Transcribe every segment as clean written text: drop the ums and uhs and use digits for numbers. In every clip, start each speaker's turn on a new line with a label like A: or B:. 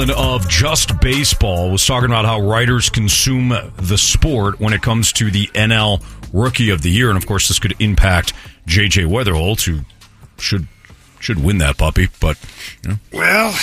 A: Of Just Baseball was talking about how writers consume the sport when it comes to the NL Rookie of the Year, and of course this could impact J.J. Weatherholt, who should win that puppy, but
B: well,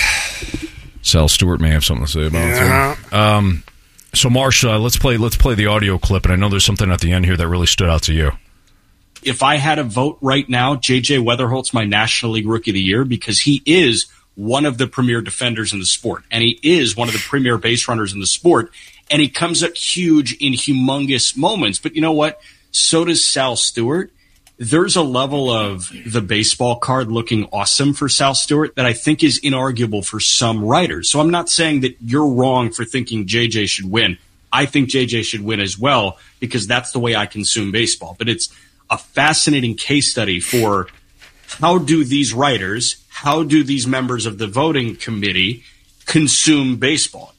A: Sal Stewart may have something to say about it. So Marsh, let's play the audio clip, and I know there's something at the end here that really stood out to you.
C: If I had a vote right now, J.J. Weatherholt's my National League Rookie of the Year because he is one of the premier defenders in the sport, and he is one of the premier base runners in the sport, and he comes up huge in humongous moments. But you know what? So does Sal Stewart. There's a level of the baseball card looking awesome for Sal Stewart that I think is inarguable for some writers. So I'm not saying that you're wrong for thinking JJ should win. I think JJ should win as well because that's the way I consume baseball. But it's a fascinating case study for how do these writers, how do these members of the voting committee consume baseball?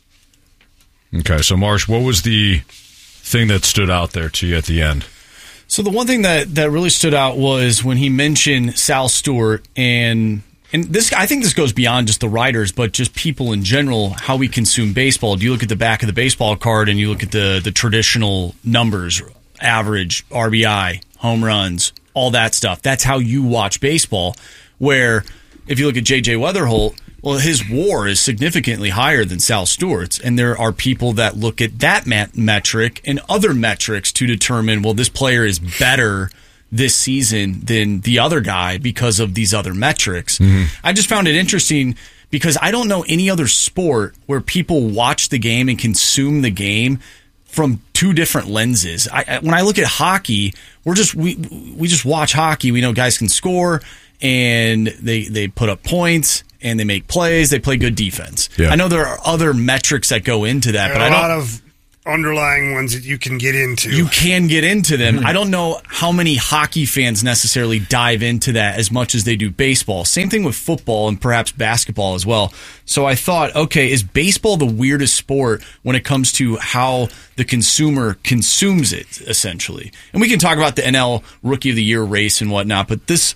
A: Okay, so Marsh, what was the thing that stood out there to you at the end?
D: So the one thing that really stood out was when he mentioned Sal Stewart, and this, I think this goes beyond just the writers, but just people in general, how we consume baseball. Do you look at the back of the baseball card and you look at the traditional numbers, average, RBI, home runs, all that stuff. That's how you watch baseball, where if you look at J.J. Weatherholt, well, his WAR is significantly higher than Sal Stewart's, and there are people that look at that metric and other metrics to determine, well, this player is better this season than the other guy because of these other metrics. Mm-hmm. I just found it interesting because I don't know any other sport where people watch the game and consume the game from two different lenses. When I look at hockey, we just watch hockey. We know guys can score, and they put up points, and they make plays. They play good defense. Yeah. I know there are other metrics that go into that, but
B: a lot of underlying ones that you can get into.
D: You can get into them. Mm-hmm. I don't know how many hockey fans necessarily dive into that as much as they do baseball. Same thing with football and perhaps basketball as well. So I thought, okay, is baseball the weirdest sport when it comes to how the consumer consumes it, essentially? And we can talk about the NL Rookie of the Year race and whatnot, but this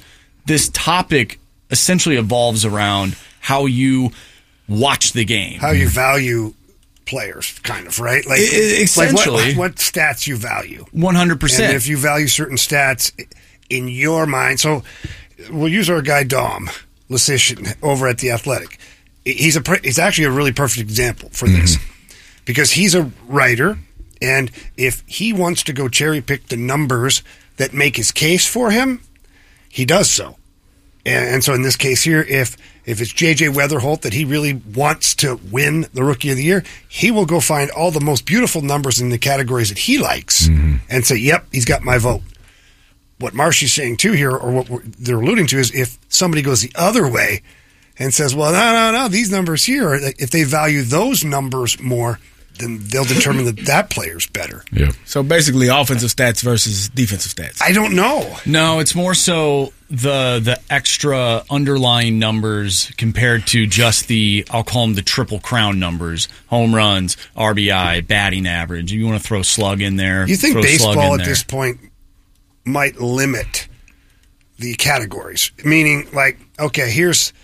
D: topic essentially evolves around how you watch the game.
B: How you value players, kind of, right? Like
D: essentially,
B: like what stats you value.
D: 100%.
B: And if you value certain stats in your mind, so we'll use our guy Dom Lasician over at The Athletic. He's actually a really perfect example for this because he's a writer, and if he wants to go cherry pick the numbers that make his case for him, he does so. And so in this case here, if it's J.J. Weatherholt that he really wants to win the Rookie of the Year, he will go find all the most beautiful numbers in the categories that he likes and say, yep, he's got my vote. What Marshy's saying too here, or what they're alluding to, is if somebody goes the other way and says, well, no, these numbers here, if they value those numbers more, then they'll determine that player's better.
A: Yeah.
E: So basically offensive stats versus defensive stats.
B: I don't know.
D: No, it's more so the extra underlying numbers compared to just I'll call them the Triple Crown numbers: home runs, RBI, batting average. You want to throw slug in there.
B: You think baseball at this point might limit the categories? Meaning, like, okay, here's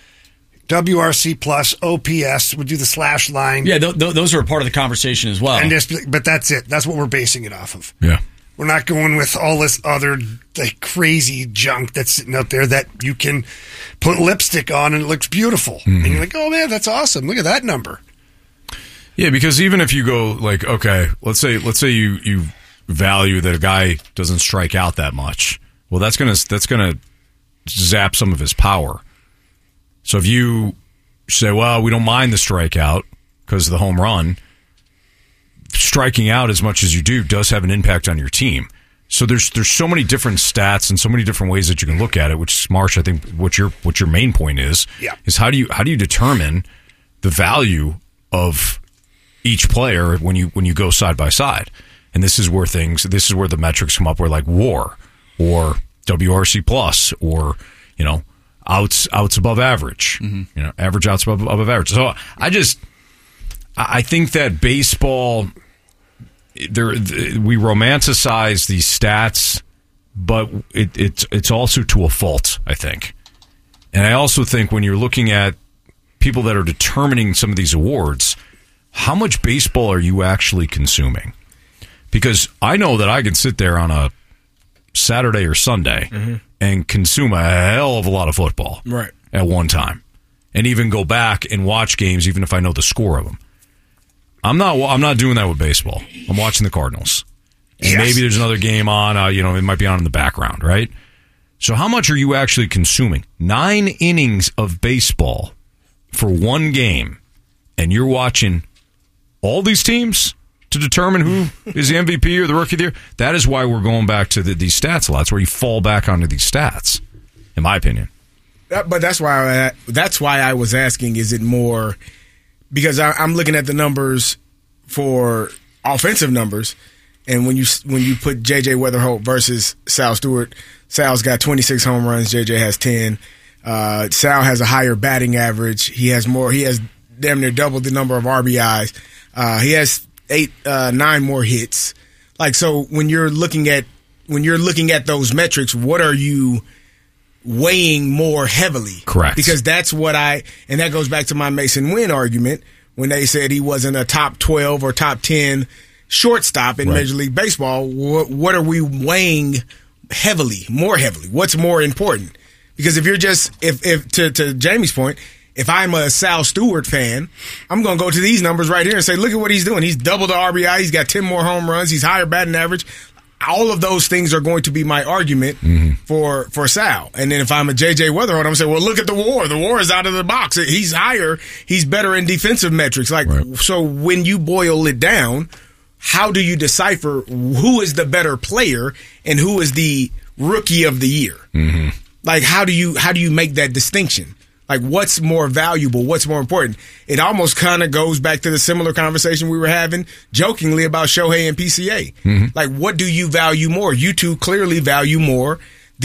B: WRC plus, OPS, we'll do the slash line.
D: Yeah, those are a part of the conversation as well.
B: But that's it. That's what we're basing it off of.
A: Yeah.
B: We're not going with all this other crazy junk that's sitting out there that you can put lipstick on and it looks beautiful. Mm-hmm. And you're like, oh, man, that's awesome. Look at that number.
A: Yeah, because even if you go like, okay, let's say you value that a guy doesn't strike out that much. Well, that's gonna zap some of his power. So if you say, well, we don't mind the strikeout because of the home run, striking out as much as you do does have an impact on your team. So there's so many different stats and so many different ways that you can look at it, which, Marsh, I think what your main point is how do you determine the value of each player when you go side by side? And this is where the metrics come up, where like WAR or WRC plus, or outs above average, average outs above average. So I think that baseball, we romanticize these stats, but it's also to a fault, I think. And I also think when you're looking at people that are determining some of these awards, how much baseball are you actually consuming? Because I know that I can sit there on a Saturday or Sunday and consume a hell of a lot of football at one time, and even go back and watch games even if I know the score of them. I'm not doing that with baseball. I'm watching the Cardinals. And maybe there's another game on, it might be on in the background, right? So how much are you actually consuming? 9 innings of baseball for one game, and you're watching all these teams to determine who is the MVP or the Rookie of the Year? That is why we're going back to these stats a lot. That's where you fall back onto these stats, in my opinion.
E: But that's why I was asking, is it more, because I'm looking at the numbers for offensive numbers, and when you put J.J. Weatherholt versus Sal Stewart, Sal's got 26 home runs, J.J. has 10. Sal has a higher batting average. He has damn near double the number of RBIs. He has 9 more hits. Like, so when you're looking at those metrics, what are you weighing more heavily?
A: Correct.
E: Because that's and that goes back to my Mason Wynn argument when they said he wasn't a top 12 or top 10 shortstop in Major League Baseball. What are we weighing more heavily? What's more important? Because if you're if to Jamie's point, if I'm a Sal Stewart fan, I'm going to go to these numbers right here and say, look at what he's doing. He's doubled the RBI. He's got 10 more home runs. He's higher batting average. All of those things are going to be my argument for Sal. And then if I'm a J.J. Weatherholt, I'm going to say, well, look at the WAR. The WAR is out of the box. He's higher. He's better in defensive metrics. So when you boil it down, how do you decipher who is the better player and who is the Rookie of the Year? Mm-hmm. Like, how do you make that distinction? Like, what's more valuable? What's more important? It almost kind of goes back to the similar conversation we were having jokingly about Shohei and PCA. Mm-hmm. Like, what do you value more? You two clearly value more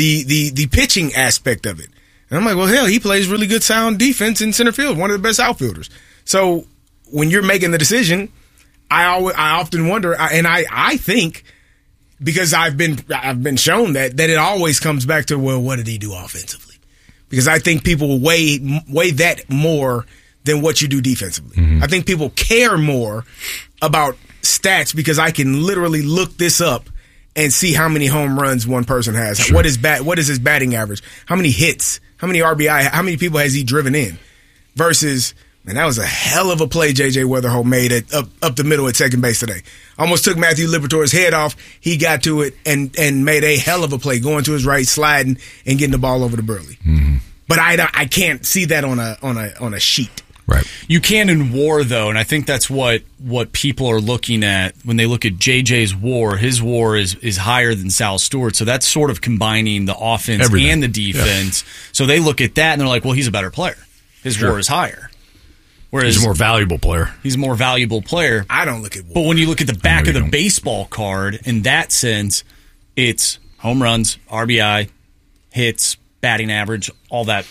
E: the pitching aspect of it. And I'm like, well, hell, he plays really good sound defense in center field, one of the best outfielders. So when you're making the decision, I often wonder, and I think, because I've been shown that it always comes back to, well, what did he do offensively? Because I think people weigh that more than what you do defensively. Mm-hmm. I think people care more about stats because I can literally look this up and see how many home runs one person has. Sure. What is his batting average? How many hits? How many RBI? How many people has he driven in? Versus, man, that was a hell of a play J.J. Weatherholt made up the middle at second base today. Almost took Matthew Liberatore's head off. He got to it and made a hell of a play, going to his right, sliding, and getting the ball over to Burley. Mm-hmm. But I can't see that on a sheet.
A: Right.
D: You can in WAR, though, and I think that's what people are looking at when they look at JJ's WAR. His WAR is higher than Sal Stewart, so that's sort of combining the offense and the defense. Yeah. So they look at that and they're like, well, he's a better player. His WAR is higher. Whereas
A: he's a more valuable player.
D: He's a more valuable player.
E: I don't look at WAR.
D: But when you look at the back of the baseball card, in that sense, it's home runs, RBI, hits, batting average, all that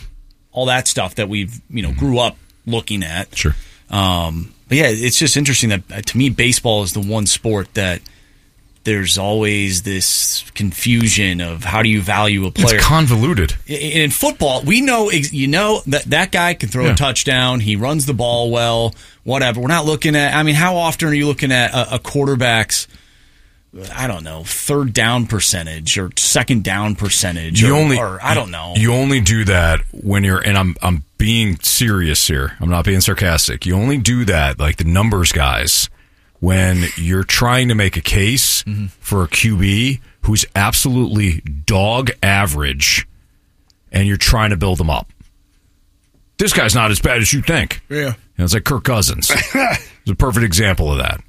D: stuff that we've grew up looking at.
A: Sure.
D: But yeah, it's just interesting that to me, baseball is the one sport that there's always this confusion of how do you value a player.
A: It's convoluted.
D: In football, we know that guy can throw a touchdown. He runs the ball well. Whatever. We're not looking at. I mean, how often are you looking at a quarterback's, I don't know, third down percentage or second down percentage? Or I don't know.
A: You only do that when you're, and I'm being serious here. I'm not being sarcastic. You only do that, like the numbers guys, when you're trying to make a case for a QB who's absolutely dog average and you're trying to build them up. This guy's not as bad as you think.
E: Yeah.
A: It's like Kirk Cousins. It's a perfect example of that.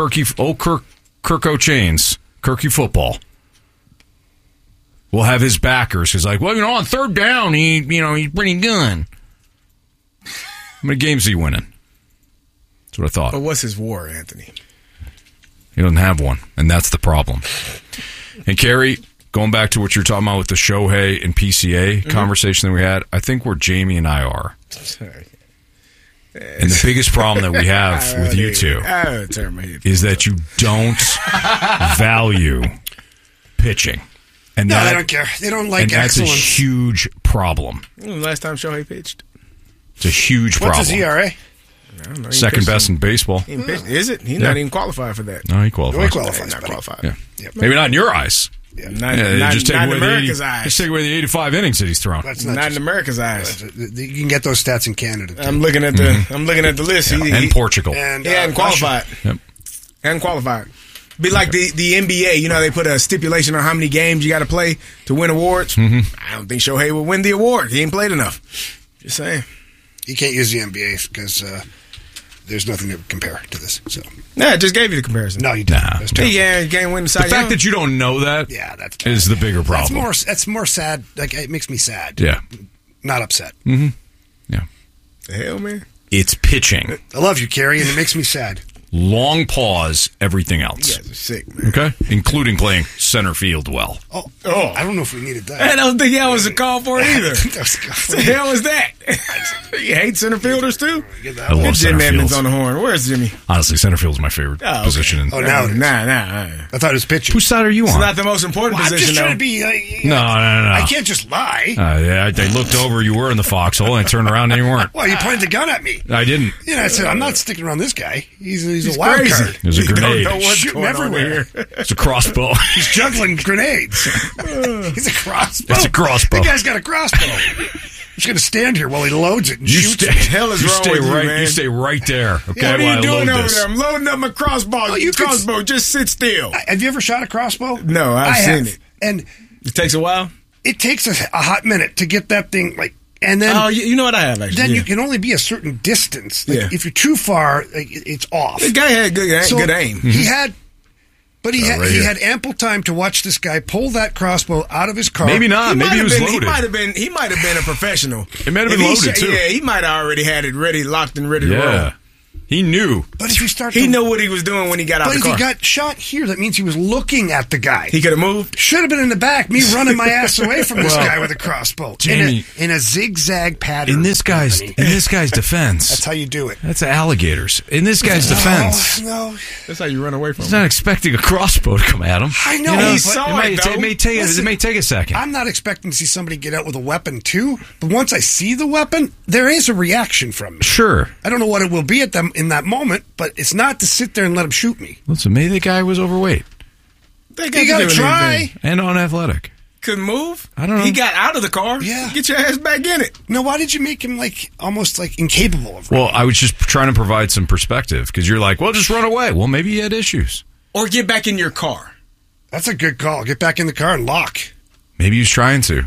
A: Kirko Chains, Kirky football. We'll have his backers. He's like, well, on third down, he's pretty good. How many games is he winning? That's what I thought.
E: But what's his WAR, Anthony?
A: He doesn't have one, and that's the problem. And Kerry, going back to what you're talking about with the Shohei and PCA conversation that we had, I think where Jamie and I are. Sorry. And the biggest problem that we have with you two is that you don't value pitching. And
B: they don't care. They don't like excellence.
A: That's a huge problem.
E: When was the last time Shohei pitched?
A: It's a huge problem.
B: What's his ERA?
A: Second best in baseball.
E: Is it? He's not even qualified for that.
A: No, he qualifies.
B: He qualifies.
E: Not qualified.
A: Yeah.
B: Yep.
A: Maybe not in your eyes.
B: Yeah.
E: Not
A: Just take
E: in
A: away
E: America's
A: the 80,
E: eyes.
A: Just take away the 85 innings that he's thrown.
B: That's
E: Not
B: just-
E: in America's eyes.
B: You can get those stats in Canada, too.
E: I'm looking at the list.
A: And Portugal.
B: And,
E: He hadn't qualified.
A: Yep.
E: Hadn't qualified. Be like the NBA. You know, they put a stipulation on how many games you got to play to win awards. I don't think Shohei will win the award. He ain't played enough. Just saying.
B: You can't use the NBA because there's nothing to compare to this. So
E: Nah, I just gave you the comparison.
B: no, you didn't.
A: Nah.
B: That's terrible.
E: Yeah, you can't win the Cy
A: The fact
E: Young.
A: that you don't know that
B: Yeah, that's
A: is the bigger problem.
B: That's more sad. Like it makes me sad.
A: Yeah.
B: Not upset.
A: Yeah.
E: The hell, man.
A: It's pitching.
B: I love you, Kerry, and it makes me sad.
A: Long pause, everything
E: You
A: else.
E: guys are sick, man.
A: Okay? Including playing center field well.
B: Oh,
E: Oh.
B: I don't know if we needed that.
E: I don't think that was a call for it either.
B: That
E: What the hell was that? You hate center fielders too?
B: Get that
A: I
B: one.
A: love
E: Jim
A: center
E: Edmonds
A: fields.
E: on the horn. Where's Jimmy?
A: Honestly, center field is my favorite
E: Oh, okay.
A: position.
B: Oh, now it is.
E: Nah.
B: I thought it was pitching.
A: Whose side are you
E: It's
A: on?
E: not the most important
B: Well, I'm
E: position,
B: just trying
E: though.
B: to be.
A: No.
B: I can't just lie.
A: Yeah, they looked over. You were in the foxhole, and I turned around and you weren't.
B: Well, you pointed the gun at me.
A: I didn't.
B: You know, I said, I'm not sticking around this guy. He's a wild
E: crazy.
B: card.
A: It was a
E: You don't
A: grenade.
E: know what's
B: Shooting
E: going on
B: everywhere.
E: here.
A: It's a crossbow.
B: He's juggling grenades. He's a crossbow.
A: It's a crossbow.
B: The guy's got a crossbow. He's going to stand here while he loads it and
A: You
B: shoots
A: stay,
B: it.
E: hell is
A: you
E: wrong
A: stay
E: with you,
A: right.
E: man?
A: You stay right there. Okay,
E: What are
A: while
E: you
A: I
E: doing
A: load
E: over
A: this.
E: there? I'm loading up my crossbow.
B: Oh, you could-
E: crossbow, just sit still.
B: Have you ever shot a crossbow?
E: No, I've
B: I
E: seen
B: have.
E: it.
B: And
E: It takes a while.
B: it takes a hot minute to get that thing, like, and then...
E: Oh, you know what I have, actually.
B: then
E: yeah.
B: you can only be a certain distance. Like,
E: Yeah.
B: if you're too far, like, it's off.
E: The guy had good aim.
B: He had, but he
A: right
B: he
A: here.
B: had ample time to watch this guy pull that crossbow out of his car.
A: Maybe not. Maybe he was
E: He
A: loaded.
E: might have been a professional.
A: It might have
E: If
A: been
E: he
A: loaded, too.
E: Yeah, he might have already had it ready, locked and ready to roll.
A: Yeah, he knew.
B: But if you start,
E: He
B: to,
E: knew what he was doing when he got out
B: But
E: the
B: if
E: car.
B: he got shot here, that means he was looking at the guy.
E: He could have moved.
B: Should have been in the back. Me running my ass away from this guy with a crossbow
A: Jamie,
B: in a zigzag pattern.
A: In this guy's defense,
B: That's how you do it.
A: that's alligators. In this guy's defense,
B: No,
E: That's how you run away from
A: he's
E: him.
A: not expecting a crossbow to come at him.
B: I know.
E: He
B: but
E: saw
A: It
E: it, though.
A: may take a second.
B: I'm not expecting to see somebody get out with a weapon too. But once I see the weapon, there is a reaction from me.
A: Sure.
B: I don't know what it will be at them in that moment, but it's not to sit there and let him shoot me.
A: Listen, maybe the guy was overweight
E: They
B: You got to try.
A: and unathletic.
E: Couldn't move.
A: I don't know.
E: He got out of the car.
B: Yeah.
E: Get your ass back in it.
B: No, why did you make him like almost like incapable of?
A: Well, I was just trying to provide some perspective because you're like, well, just run away. Well, maybe he had issues.
E: Or get back in your car.
B: That's a good call. Get back in the car and lock.
A: Maybe he was trying to.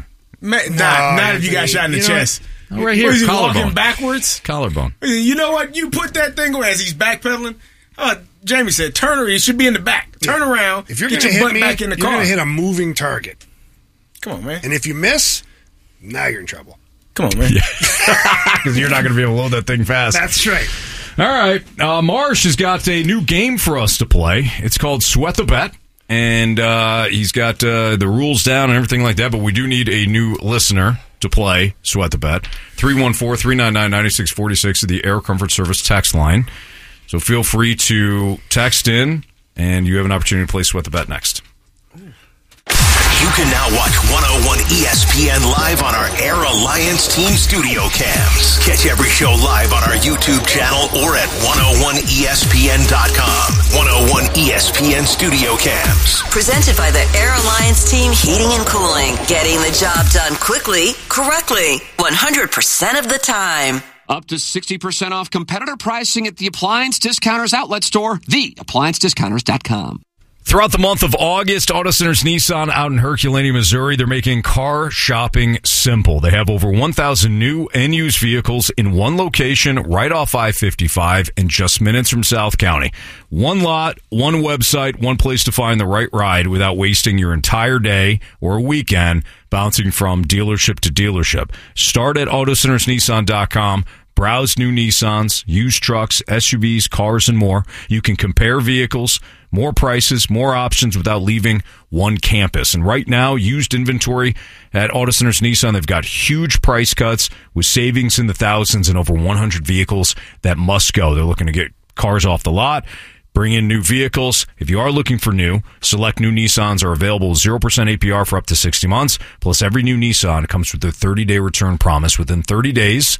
E: Not if you got shot in the
B: you know
E: chest.
A: Oh, right here,
E: What is he
A: collarbone.
E: walking backwards?
A: Collarbone.
E: You know what? You put that thing away as he's backpedaling. Jamie said, turn around. You should be in the back. Turn around.
B: If you're
E: get
B: going to
E: your
B: hit
E: butt
B: me,
E: back in the
B: you're
E: car.
B: going to hit a moving target.
E: Come on, man.
B: And if you miss, now you're in trouble.
E: Come on, man.
A: Because you're not going to be able to load that thing fast.
B: That's right.
A: All right. Marsh has got a new game for us to play. It's called Sweat the Bet. And he's got the rules down and everything like that. But we do need a new listener to play Sweat the Bet. 314-399-9646 is the Air Comfort Service text line. So feel free to text in, and you have an opportunity to play Sweat the Bet next.
F: You can now watch 101 ESPN live on our Air Alliance Team Studio Cams. Catch every show live on our YouTube channel or at 101ESPN.com. 101 ESPN Studio Cams.
G: Presented by the Air Alliance Team Heating and Cooling. Getting the job done quickly, correctly, 100% of the time.
H: Up to 60% off competitor pricing at the Appliance Discounters outlet store, theappliancediscounters.com.
A: Throughout the month of August, Auto Centers Nissan out in Herculaneum, Missouri, they're making car shopping simple. They have over 1,000 new and used vehicles in one location right off I-55 and just minutes from South County. One lot, one website, one place to find the right ride without wasting your entire day or weekend bouncing from dealership to dealership. Start at AutoCentersNissan.com. Browse new Nissans, used trucks, SUVs, cars, and more. You can compare vehicles, more prices, more options without leaving one campus. And right now, used inventory at Auto Centers Nissan, they've got huge price cuts with savings in the thousands and over 100 vehicles that must go. They're looking to get cars off the lot, bring in new vehicles. If you are looking for new, select new Nissans are available 0% APR for up to 60 months. Plus, every new Nissan comes with a 30-day return promise within 30 days.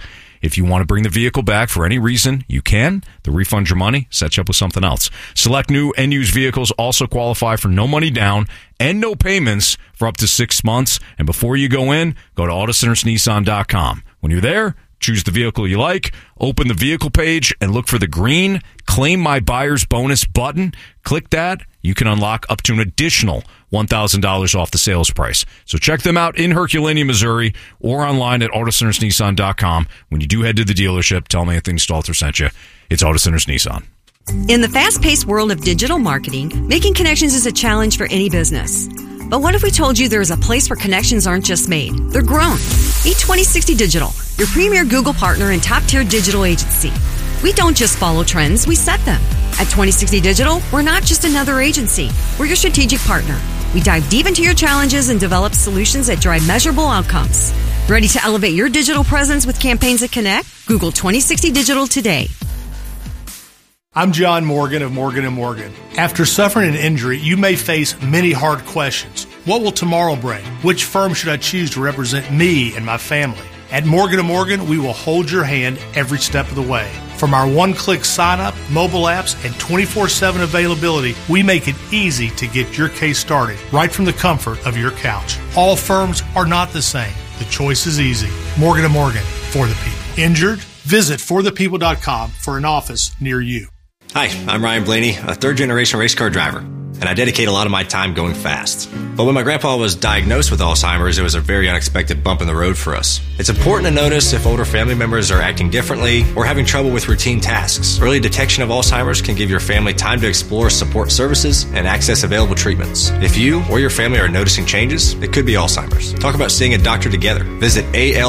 A: If you want to bring the vehicle back for any reason, you can. They'll refund your money, set you up with something else. Select new and used vehicles also qualify for no money down and no payments for up to 6 months. And before you go in, go to AutoCentersNissan.com. When you're there, choose the vehicle you like, open the vehicle page, and look for the green Claim My Buyer's Bonus button. Click that. You can unlock up to an additional $1,000 off the sales price. So check them out in Herculaneum, Missouri, or online at AutoCentersNissan.com. When you do head to the dealership, tell them Anthony Stalter sent you. It's Auto Centers Nissan.
I: In the fast-paced world of digital marketing, making connections is a challenge for any business. But what if we told you there is a place where connections aren't just made, they're grown? Meet 2060 Digital, your premier Google partner and top-tier digital agency. We don't just follow trends, we set them. At 2060 Digital, we're not just another agency, we're your strategic partner. We dive deep into your challenges and develop solutions that drive measurable outcomes. Ready to elevate your digital presence with campaigns that connect? Google 2060 Digital today.
J: I'm John Morgan of Morgan & Morgan. After suffering an injury, you may face many hard questions. What will tomorrow bring? Which firm should I choose to represent me and my family? At Morgan & Morgan, we will hold your hand every step of the way. From our one-click sign-up, mobile apps, and 24/7 availability, we make it easy to get your case started right from the comfort of your couch. All firms are not the same. The choice is easy. Morgan & Morgan, for the people. Injured? Visit forthepeople.com for an office near you.
K: Hi, I'm Ryan Blaney, a third-generation race car driver, and I dedicate a lot of my time going fast. But when my grandpa was diagnosed with Alzheimer's, it was a very unexpected bump in the road for us. It's important to notice if older family members are acting differently or having trouble with routine tasks. Early detection of Alzheimer's can give your family time to explore support services and access available treatments. If you or your family are noticing changes, it could be Alzheimer's. Talk about seeing a doctor together. Visit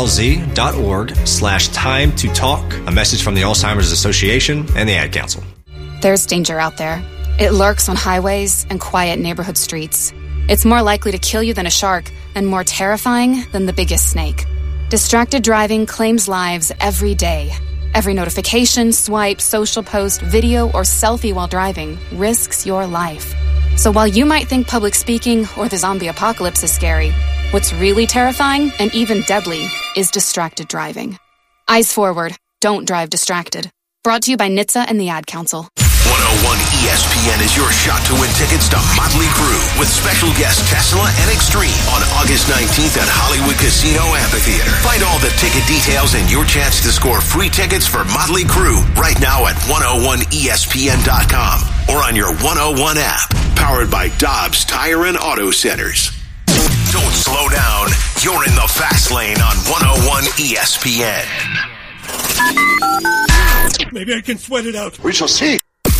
K: alz.org/time to talk. A message from the Alzheimer's Association and the Ad Council.
L: There's danger out there. It lurks on highways and quiet neighborhood streets. It's more likely to kill you than a shark and more terrifying than the biggest snake. Distracted driving claims lives every day. Every notification, swipe, social post, video, or selfie while driving risks your life. So while you might think public speaking or the zombie apocalypse is scary, what's really terrifying and even deadly is distracted driving. Eyes forward. Don't drive distracted. Brought to you by NHTSA and the Ad Council.
F: 101 ESPN is your shot to win tickets to Motley Crue with special guests Tesla and Extreme on August 19th at Hollywood Casino Amphitheater. Find all the ticket details and your chance to score free tickets for Motley Crue right now at 101ESPN.com or on your 101 app. Powered by Dobbs Tire and Auto Centers. Don't slow down. You're in the fast lane on 101 ESPN.
M: Maybe I can sweat it out.
F: We shall see.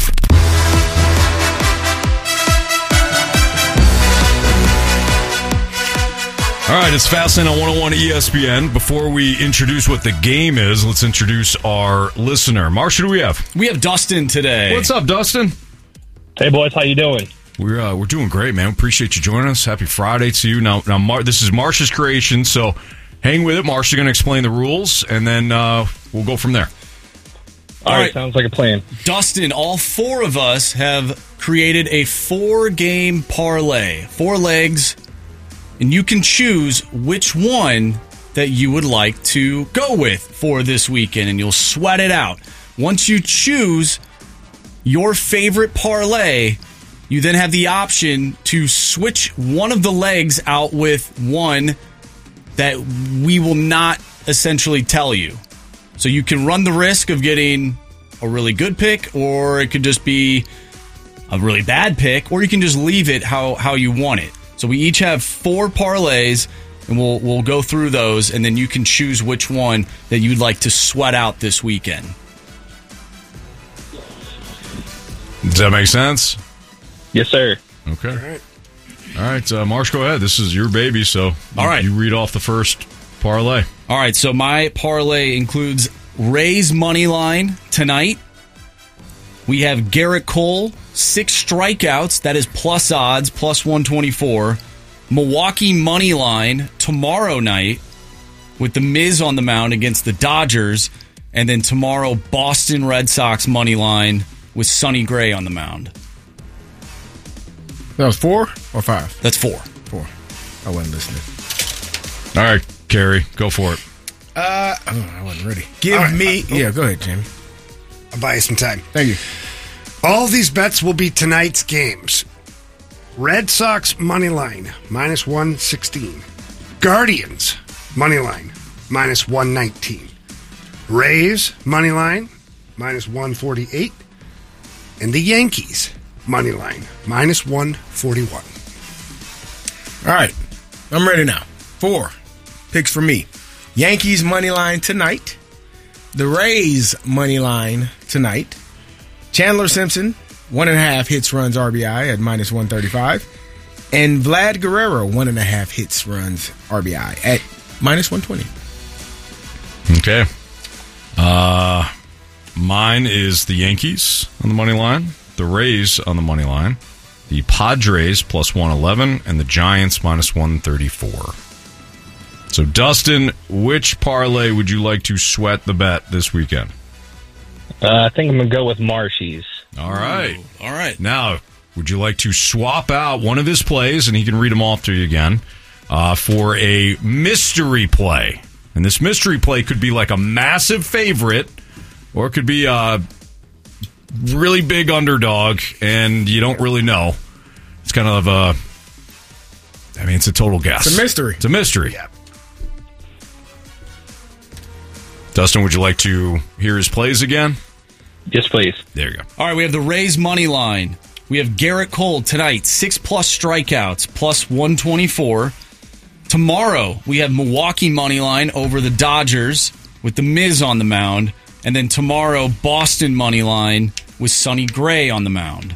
A: All right, it's Fastlane on 101 ESPN. Before we introduce what the game is, let's introduce our listener. Marsh, who do we have?
D: We have Dustin today.
A: What's up, Dustin?
N: Hey, boys. How you doing?
A: We're doing great, man. Appreciate you joining us. Happy Friday to you. Now, this is Marsh's creation, so hang with it. Marsh is going to explain the rules, and then we'll go from there.
N: All right, sounds like a plan.
D: Dustin, all four of us have created a 4-game parlay, 4 legs, and you can choose which one that you would like to go with for this weekend, and you'll sweat it out. Once you choose your favorite parlay, you then have the option to switch one of the legs out with one that we will not essentially tell you. So you can run the risk of getting a really good pick, or it could just be a really bad pick, or you can just leave it how you want it. So we each have 4 parlays, and we'll go through those, and then you can choose which one that you'd like to sweat out this weekend.
A: Does that make sense?
N: Yes, sir.
A: Okay. All right, Marsh, go ahead. This is your baby, so
D: all right.
A: You read off the first parlay.
D: All right, so my parlay includes Rays money line tonight. We have Garrett Cole, 6 strikeouts. That is plus odds, plus 124. Milwaukee money line tomorrow night with the Miz on the mound against the Dodgers. And then tomorrow, Boston Red Sox money line with Sonny Gray on the mound.
E: That was 4 or 5?
D: That's 4.
E: 4. I wasn't listening.
A: All right, Carrie, go for it.
E: I wasn't ready. Give me. Yeah, go ahead, Jamie.
B: I'll buy you some time.
E: Thank you.
B: All these bets will be tonight's games. Red Sox money line -116. Guardians money line -119. Rays money line -148. And the Yankees money line -141.
E: All right. I'm ready now. 4 picks for me. Yankees money line tonight. The Rays money line tonight. Chandler Simpson, 1.5 hits, runs, RBI at -135. And Vlad Guerrero, 1.5 hits, runs, RBI at -120.
A: Okay. Mine is the Yankees on the money line, the Rays on the money line, the Padres +111, and the Giants -134. So, Dustin, which parlay would you like to sweat the bet this weekend?
N: I think I'm going to go with Marshy's.
A: All right.
D: All right.
A: Now, would you like to swap out one of his plays, and he can read them off to you again, for a mystery play? And this mystery play could be like a massive favorite, or it could be a really big underdog, and you don't really know. It's kind of it's a total guess.
E: It's a mystery.
A: It's a mystery.
B: Yeah.
A: Dustin, would you like to hear his plays again?
N: Yes, please.
A: There you go.
D: All right, we have the Rays money line. We have Garrett Cole tonight, 6+ strikeouts, +124. Tomorrow, we have Milwaukee money line over the Dodgers with the Miz on the mound. And then tomorrow, Boston money line with Sonny Gray on the mound.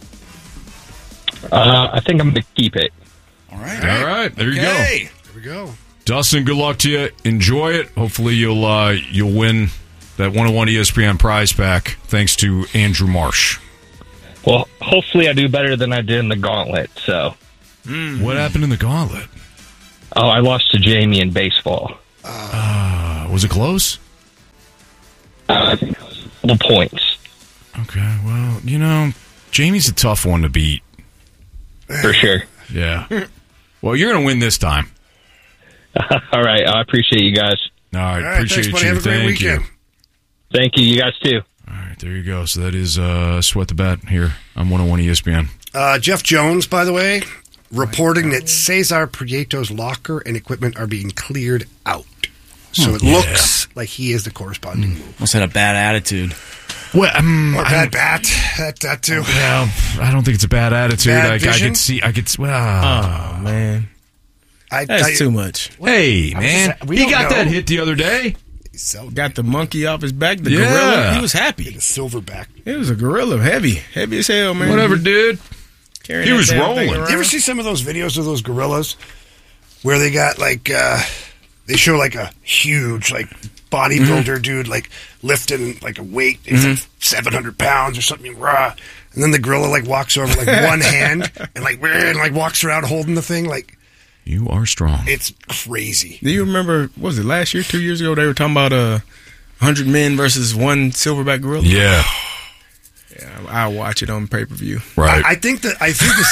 N: I think I'm going to keep it.
D: All right.
A: All right. There you go.
B: There we go.
A: Dustin, good luck to you. Enjoy it. Hopefully you'll win that 101 ESPN prize pack thanks to Andrew Marsh.
N: Well, hopefully I do better than I did in the gauntlet. So,
A: What happened in the gauntlet?
N: Oh, I lost to Jamie in baseball.
A: Was it close?
N: I think it was the points.
A: Okay, well, Jamie's a tough one to beat.
N: For sure.
A: Yeah. Well, you're going to win this time.
N: All right. I appreciate you guys.
A: All right. Appreciate
B: thanks, buddy.
A: you.
B: Have a great
A: Thank you.
B: weekend.
N: Thank you. You guys too.
A: All right. There you go. So that is Sweat the Bet here on 101 ESPN.
B: Jeff Jones, by the way, reporting that Cesar Prieto's locker and equipment are being cleared out. So it looks like he is the corresponding move.
D: Must have had a bad attitude.
A: Well,
B: or bad bat. That too.
A: Well, I don't think it's a bad attitude.
B: Bad vision?
A: I could see. Well,
E: Oh, man. That's too much.
A: Hey, man.
B: We
A: He
B: don't
A: got
B: know.
A: that hit the other day.
E: Got the monkey off his back, the
A: Yeah.
E: gorilla. He was happy.
B: The silverback.
E: It was a gorilla. Heavy as hell, man.
A: Whatever, dude.
E: Carrying
A: He
E: that
A: was
E: damn
A: rolling.
E: thing
A: You
B: You
E: around.
B: ever see some of those videos of those gorillas where they got they show like a huge bodybuilder dude lifting a weight, it's like 700 pounds or something raw, and then the gorilla walks over one hand and walks around holding the thing
A: You are strong.
B: it's crazy.
E: Do you remember, what was it, last year, 2 years ago, they were talking about 100 men versus one silverback gorilla?
A: Yeah.
E: Yeah, I'll watch it on pay-per-view.
A: Right.
B: I think the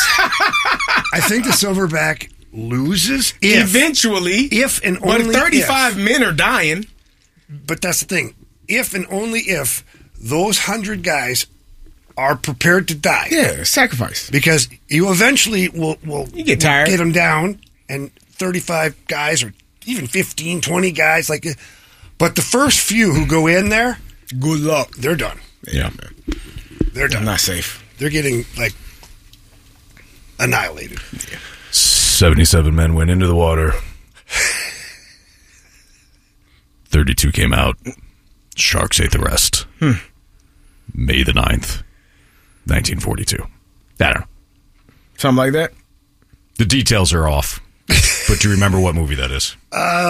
B: silverback loses
E: Eventually.
B: if and
E: But
B: only
E: 35 men are dying.
B: But that's the thing. If and only if those 100 guys are prepared to die.
E: Yeah, sacrifice.
B: Because you eventually will
E: You get tired.
B: get them down, and 35 guys or even 15, 20 guys but the first few who go in there,
E: good luck.
B: They're done.
A: Yeah.
B: They're done.
E: Not safe.
B: They're getting annihilated.
A: 77 men went into the water. 32 came out. Sharks ate the rest. May the 9th, 1942. I don't know.
E: Something like that?
A: The details are off. But do you remember what movie that is?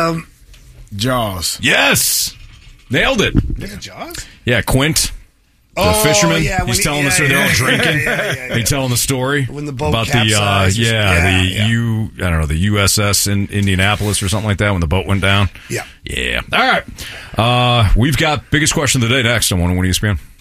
E: Jaws.
A: Yes! Nailed it.
B: Is it Jaws?
A: Yeah, Quint. The fisherman.
B: yeah,
A: He's telling the story. They're all drinking. He's telling the story
B: When the boat
A: about
B: capsized.
A: the USS in Indianapolis or something like that when the boat went down.
B: Yeah.
A: Yeah. All right. We've got biggest question of the day next on 101 ESPN.